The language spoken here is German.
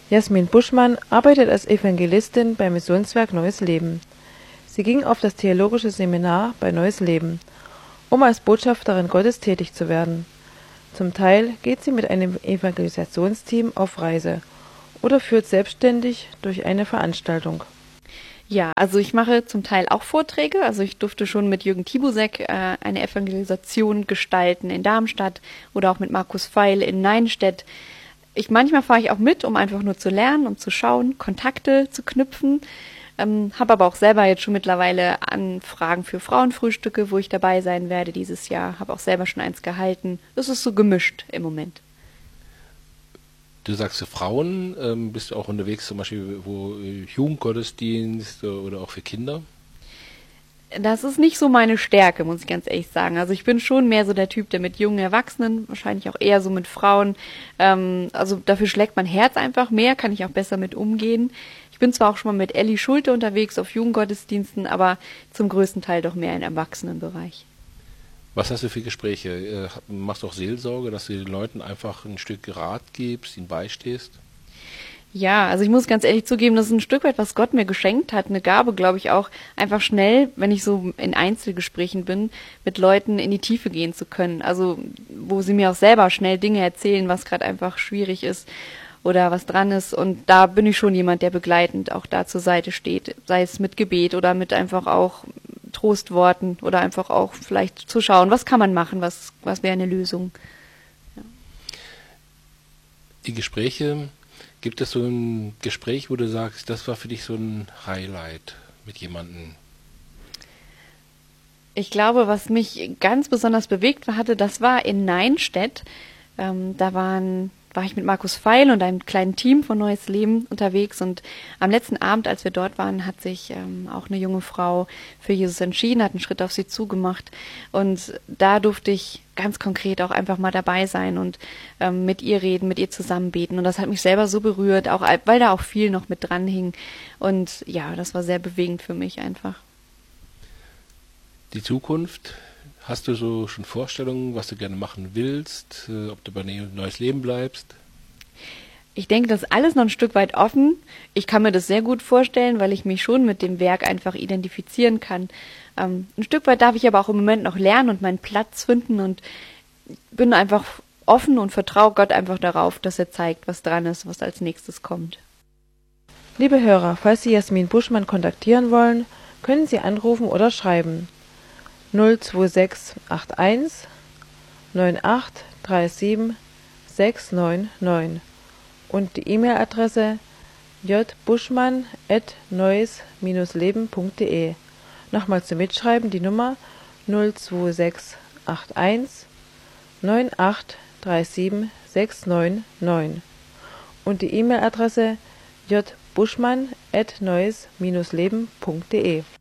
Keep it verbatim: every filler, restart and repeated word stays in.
Jasmin Buschmann arbeitet als Evangelistin beim Missionswerk Neues Leben. Sie ging auf das theologische Seminar bei Neues Leben, um als Botschafterin Gottes tätig zu werden. Zum Teil geht sie mit einem Evangelisationsteam auf Reise oder führt selbstständig durch eine Veranstaltung. Ja, also ich mache zum Teil auch Vorträge. Also ich durfte schon mit Jürgen Tibusek äh, eine Evangelisation gestalten in Darmstadt oder auch mit Markus Feil in Neinstedt. Ich, manchmal fahre ich auch mit, um einfach nur zu lernen, um zu schauen, Kontakte zu knüpfen. Ähm, habe aber auch selber jetzt schon mittlerweile Anfragen für Frauenfrühstücke, wo ich dabei sein werde dieses Jahr. Habe auch selber schon eins gehalten. Es ist so gemischt im Moment. Du sagst für Frauen, ähm, bist du auch unterwegs zum Beispiel wo äh, Jugendgottesdienst oder auch für Kinder? Das ist nicht so meine Stärke, muss ich ganz ehrlich sagen. Also ich bin schon mehr so der Typ, der mit jungen Erwachsenen, wahrscheinlich auch eher so mit Frauen, ähm, also dafür schlägt mein Herz einfach mehr, kann ich auch besser mit umgehen. Ich bin zwar auch schon mal mit Elli Schulte unterwegs auf Jugendgottesdiensten, aber zum größten Teil doch mehr im Erwachsenenbereich. Was hast du für Gespräche? Äh, machst du auch Seelsorge, dass du den Leuten einfach ein Stück Rat gibst, ihnen beistehst? Ja, also ich muss ganz ehrlich zugeben, das ist ein Stück weit, was Gott mir geschenkt hat. Eine Gabe, glaube ich, auch einfach schnell, wenn ich so in Einzelgesprächen bin, mit Leuten in die Tiefe gehen zu können. Also wo sie mir auch selber schnell Dinge erzählen, was gerade einfach schwierig ist oder was dran ist. Und da bin ich schon jemand, der begleitend auch da zur Seite steht. Sei es mit Gebet oder mit einfach auch Trostworten oder einfach auch vielleicht zu schauen, was kann man machen, was, was wäre eine Lösung. Ja. Die Gespräche... Gibt es so ein Gespräch, wo du sagst, das war für dich so ein Highlight mit jemandem? Ich glaube, was mich ganz besonders bewegt hatte, das war in Neinstedt. Ähm, da waren, war ich mit Markus Feil und einem kleinen Team von Neues Leben unterwegs. Und am letzten Abend, als wir dort waren, hat sich ähm, auch eine junge Frau für Jesus entschieden, hat einen Schritt auf sie zugemacht. Und da durfte ich ganz konkret auch einfach mal dabei sein und ähm, mit ihr reden, mit ihr zusammen beten. Und das hat mich selber so berührt, auch weil da auch viel noch mit dran hing. Und ja, das war sehr bewegend für mich einfach. Die Zukunft, hast du so schon Vorstellungen, was du gerne machen willst, äh, ob du bei Neues Leben bleibst? Ich denke, das ist alles noch ein Stück weit offen. Ich kann mir das sehr gut vorstellen, weil ich mich schon mit dem Werk einfach identifizieren kann. Ähm, ein Stück weit darf ich aber auch im Moment noch lernen und meinen Platz finden und bin einfach offen und vertraue Gott einfach darauf, dass er zeigt, was dran ist, was als nächstes kommt. Liebe Hörer, falls Sie Jasmin Buschmann kontaktieren wollen, können Sie anrufen oder schreiben null zwei sechs acht eins neun acht drei sieben sechs neun neun und die E-Mail-Adresse j buschmann at neues leben punkt de. Nochmal zum Mitschreiben die Nummer null zwei sechs acht eins neun acht drei sieben sechs neun neun und die E-Mail-Adresse j buschmann at neues leben punkt de.